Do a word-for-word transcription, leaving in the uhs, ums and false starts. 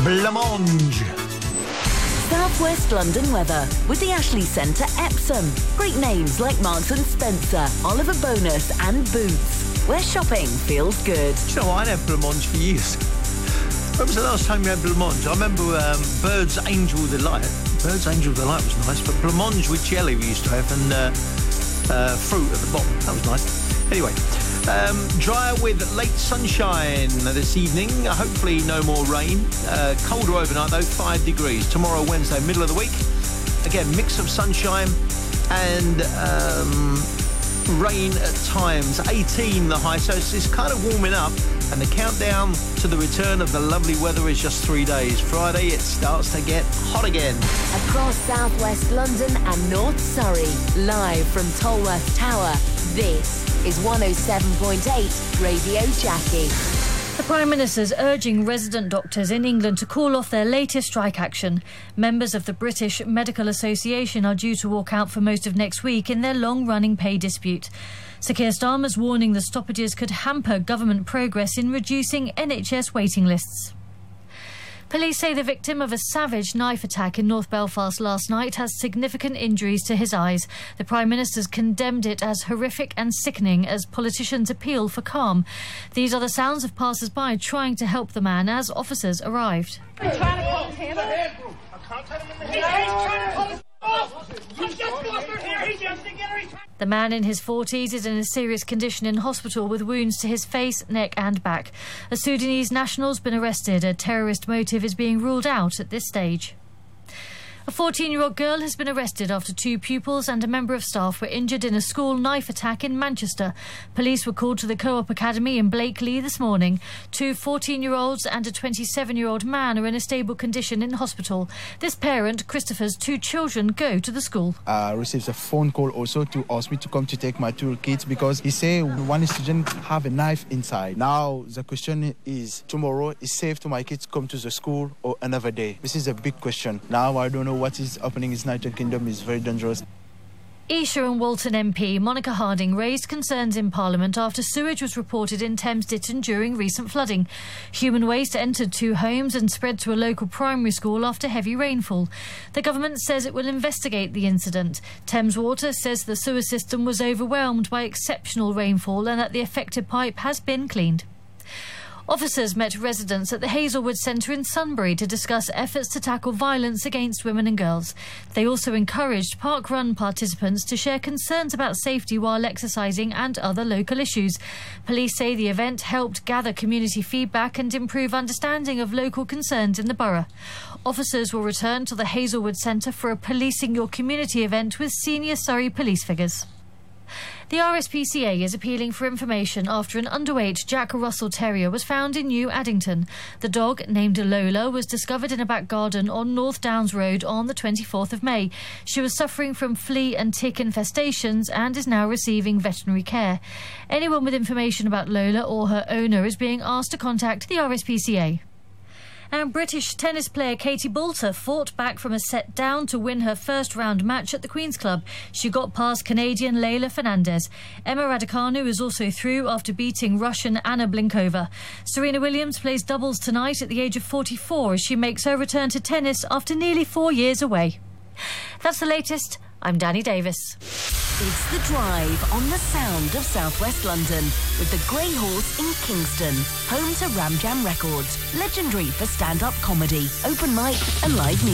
Blancmange. Southwest London weather with the Ashley Centre Epsom. Great names like Marks and Spencer, Oliver Bonus and Boots, where shopping feels good. Do you know what? I had blancmange for years. When was the last time you had blancmange? I remember um, Bird's Angel Delight. Bird's Angel Delight was nice, but blancmange with jelly we used to have, and uh, uh, fruit at the bottom. That was nice. Anyway, um, drier with late sunshine this evening. Hopefully no more rain. Uh, colder overnight though, five degrees. Tomorrow, Wednesday, middle of the week. Again, mix of sunshine and um, rain at times. eighteen the high, so it's, it's kind of warming up. And the countdown to the return of the lovely weather is just three days. Friday, it starts to get hot again. Across southwest London and North Surrey, live from Tolworth Tower, this is one oh seven point eight Radio Jackie. The Prime Minister's urging resident doctors in England to call off their latest strike action. Members of the British Medical Association are due to walk out for most of next week in their long-running pay dispute. Sir Keir Starmer's warning the stoppages could hamper government progress in reducing N H S waiting lists. Police say the victim of a savage knife attack in North Belfast last night has significant injuries to his eyes. The Prime Minister's condemned it as horrific and sickening as politicians appeal for calm. These are the sounds of passers-by trying to help the man as officers arrived. I'm trying to call him. I can't tell him in the head. He's trying to call him off. He's just over here. He's just together. The man in his forties is in a serious condition in hospital with wounds to his face, neck and back. A Sudanese national's been arrested. A terrorist motive is being ruled out at this stage. A fourteen-year-old girl has been arrested after two pupils and a member of staff were injured in a school knife attack in Manchester. Police were called to the Co-op Academy in Blakely this morning. Two fourteen-year-olds and a twenty-seven-year-old man are in a stable condition in hospital. This parent, Christopher's two children, go to the school. I received a phone call also to ask me to come to take my two kids because he said one student have a knife inside. Now the question is, tomorrow is safe to my kids come to the school or another day? This is a big question. Now I don't know what is happening in the United Kingdom is very dangerous. Esher and Walton M P Monica Harding raised concerns in Parliament after sewage was reported in Thames Ditton during recent flooding. Human waste entered two homes and spread to a local primary school after heavy rainfall. The government says it will investigate the incident. Thames Water says the sewer system was overwhelmed by exceptional rainfall and that the affected pipe has been cleaned. Officers met residents at the Hazelwood Centre in Sunbury to discuss efforts to tackle violence against women and girls. They also encouraged Park Run participants to share concerns about safety while exercising and other local issues. Police say the event helped gather community feedback and improve understanding of local concerns in the borough. Officers will return to the Hazelwood Centre for a Policing Your Community event with senior Surrey police figures. The R S P C A is appealing for information after an underweight Jack Russell Terrier was found in New Addington. The dog, named Lola, was discovered in a back garden on North Downs Road on the twenty-fourth of May. She was suffering from flea and tick infestations and is now receiving veterinary care. Anyone with information about Lola or her owner is being asked to contact the R S P C A. And British tennis player Katie Boulter fought back from a set down to win her first round match at the Queen's Club. She got past Canadian Leylah Fernandez. Emma Raducanu is also through after beating Russian Anna Blinkova. Serena Williams plays doubles tonight at the age of forty-four as she makes her return to tennis after nearly four years away. That's the latest. I'm Danny Davis. It's The Drive on the sound of southwest London with the Grey Horse in Kingston, home to Ram Jam Records, legendary for stand-up comedy, open mic and live music.